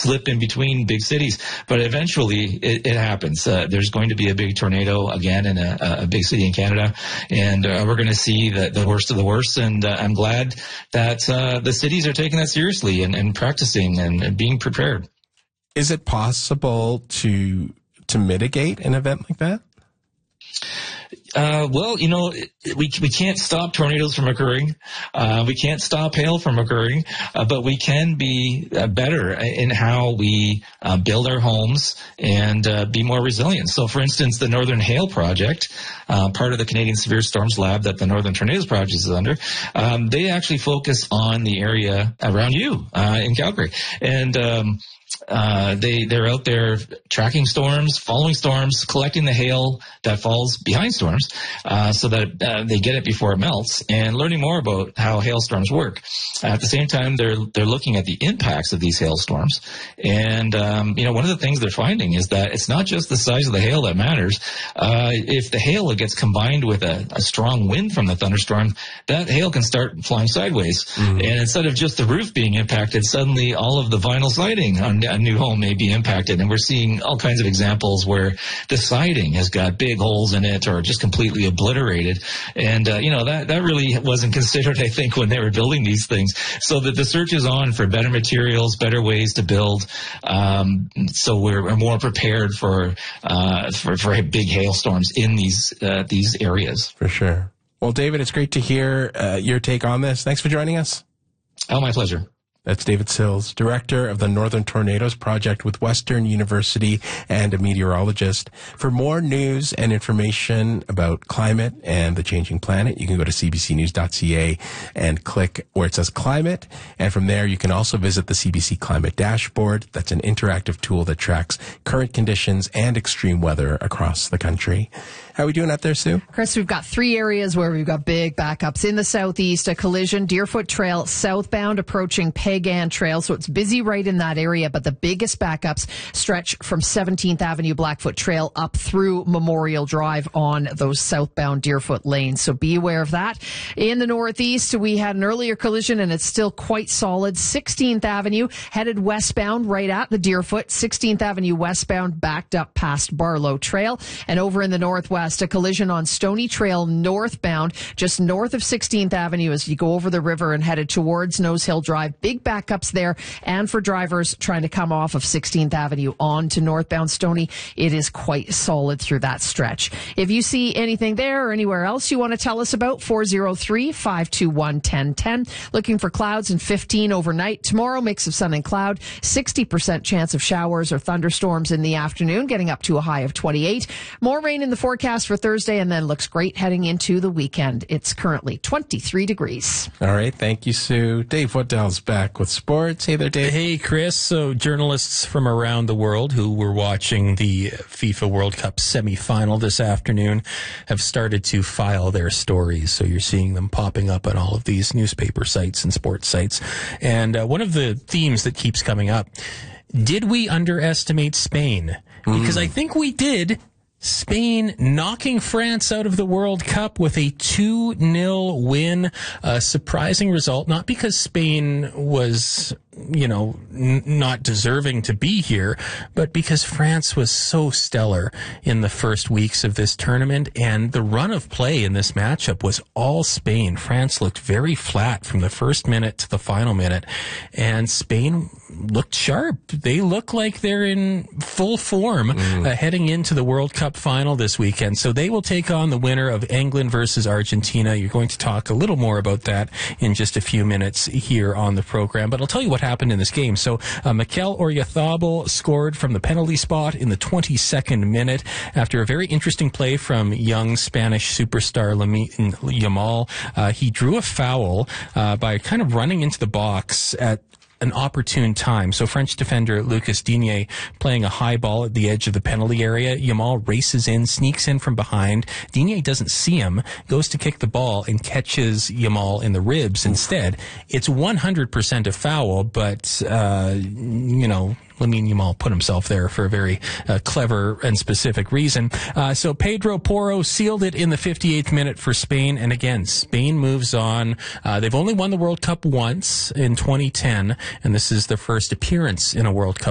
slip in between big cities. But eventually it happens. There's going to be a big tornado again in a big city in Canada, and we're going to see the worst of the worst. And I'm glad that the cities are taking that seriously and practicing and being prepared. Is it possible to mitigate an event like that? Well, we can't stop tornadoes from occurring. We can't stop hail from occurring, but we can be better in how we build our homes and be more resilient. So, for instance, the Northern Hail Project, part of the Canadian Severe Storms Lab that the Northern Tornadoes Project is under, they actually focus on the area around you in Calgary. And they're out there tracking storms, following storms, collecting the hail that falls behind storms, so that they get it before it melts, and learning more about how hailstorms work. At the same time, they're looking at the impacts of these hailstorms, and one of the things they're finding is that it's not just the size of the hail that matters. If the hail gets combined with a strong wind from the thunderstorm, that hail can start flying sideways, and instead of just the roof being impacted, suddenly all of the vinyl siding on a new home may be impacted. And we're seeing all kinds of examples where the siding has got big holes in it or just completely obliterated. And, that really wasn't considered, I think, when they were building these things. So that the search is on for better materials, better ways to build. So we're more prepared for big hailstorms in these areas. For sure. Well, David, it's great to hear your take on this. Thanks for joining us. Oh, my pleasure. That's David Sills, director of the Northern Tornadoes Project with Western University and a meteorologist. For more news and information about climate and the changing planet, you can go to cbcnews.ca and click where it says climate. And from there, you can also visit the CBC Climate Dashboard. That's an interactive tool that tracks current conditions and extreme weather across the country. How are we doing out there, Sue? Chris, we've got 3 areas where we've got big backups. In the southeast, a collision, Deerfoot Trail southbound approaching Pagan Trail. So it's busy right in that area, but the biggest backups stretch from 17th Avenue Blackfoot Trail up through Memorial Drive on those southbound Deerfoot lanes. So be aware of that. In the northeast, we had an earlier collision and it's still quite solid. 16th Avenue headed westbound right at the Deerfoot. 16th Avenue westbound backed up past Barlow Trail. And over in the northwest, a collision on Stony Trail northbound, just north of 16th Avenue as you go over the river and headed towards Nose Hill Drive. Big backups there. And for drivers trying to come off of 16th Avenue on to northbound Stony, it is quite solid through that stretch. If you see anything there or anywhere else you want to tell us about, 403-521-1010. Looking for clouds and 15 overnight. Tomorrow, mix of sun and cloud. 60% chance of showers or thunderstorms in the afternoon, getting up to a high of 28. More rain in the forecast for Thursday, and then looks great heading into the weekend. It's currently 23 degrees. All right. Thank you, Sue. Dave Woodell's back with sports. Hey there, Dave. Hey, Chris. So journalists from around the world who were watching the FIFA World Cup semifinal this afternoon have started to file their stories. So you're seeing them popping up on all of these newspaper sites and sports sites. And one of the themes that keeps coming up, did we underestimate Spain? Because I think we did. Spain knocking France out of the World Cup with a 2-0 win. A surprising result, not because Spain was, not deserving to be here, but because France was so stellar in the first weeks of this tournament, and the run of play in this matchup was all Spain. France looked very flat from the first minute to the final minute, and Spain looked sharp. They look like they're in full form heading into the World Cup final this weekend. So they will take on the winner of England versus Argentina. You're going to talk a little more about that in just a few minutes here on the program. But I'll tell you what happened in this game. So Mikel Oyarzabal scored from the penalty spot in the 22nd minute after a very interesting play from young Spanish superstar Lamine Yamal. He drew a foul by kind of running into the box at an opportune time. So French defender Lucas Digne playing a high ball at the edge of the penalty area. Yamal races in, sneaks in from behind. Digne doesn't see him, goes to kick the ball and catches Yamal in the ribs instead. It's 100% a foul, but, Lamine Yamal put himself there for a very clever and specific reason. So Pedro Porro sealed it in the 58th minute for Spain. And again, Spain moves on. They've only won the World Cup once in 2010, and this is their first appearance in a World Cup